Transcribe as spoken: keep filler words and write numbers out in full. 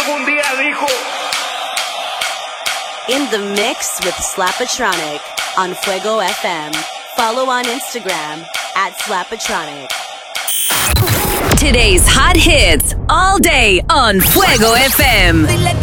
algún día dijo. In the mix with Slapatronic on Fuego F M. Follow on Instagram at Slapatronic. Today's hot hits all day on Fuego F M.